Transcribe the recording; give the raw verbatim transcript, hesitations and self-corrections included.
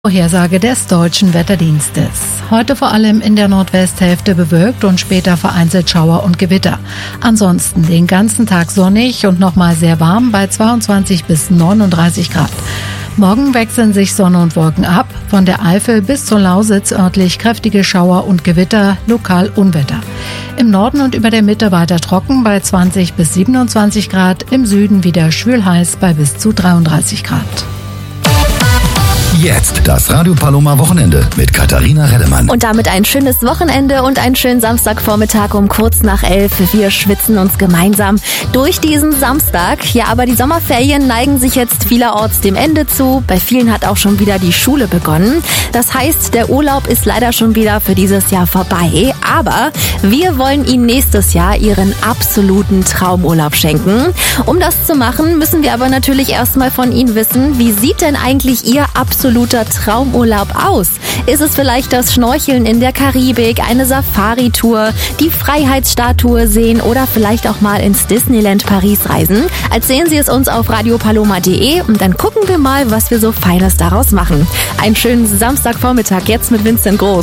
Vorhersage des Deutschen Wetterdienstes. Heute vor allem in der Nordwesthälfte bewölkt und später vereinzelt Schauer und Gewitter. Ansonsten den ganzen Tag sonnig und nochmal sehr warm bei zweiundzwanzig bis neununddreißig Grad. Morgen wechseln sich Sonne und Wolken ab. Von der Eifel bis zur Lausitz örtlich kräftige Schauer und Gewitter, lokal Unwetter. Im Norden und über der Mitte weiter trocken bei zwanzig bis siebenundzwanzig Grad. Im Süden wieder schwülheiß bei bis zu dreiunddreißig Grad. Jetzt das Radio Paloma Wochenende mit Katharina Reddemann. Und damit ein schönes Wochenende und einen schönen Samstagvormittag um kurz nach elf. Wir schwitzen uns gemeinsam durch diesen Samstag. Ja, aber die Sommerferien neigen sich jetzt vielerorts dem Ende zu. Bei vielen hat auch schon wieder die Schule begonnen. Das heißt, der Urlaub ist leider schon wieder für dieses Jahr vorbei. Aber wir wollen Ihnen nächstes Jahr Ihren absoluten Traumurlaub schenken. Um das zu machen, müssen wir aber natürlich erstmal von Ihnen wissen, wie sieht denn eigentlich Ihr absoluter Traumurlaub aus? Ist es vielleicht das Schnorcheln in der Karibik, eine Safari-Tour, die Freiheitsstatue sehen oder vielleicht auch mal ins Disneyland Paris reisen? Erzählen Sie es uns auf radio paloma punkt de und dann gucken wir mal, was wir so Feines daraus machen. Einen schönen Samstagvormittag jetzt mit Vincent Groß.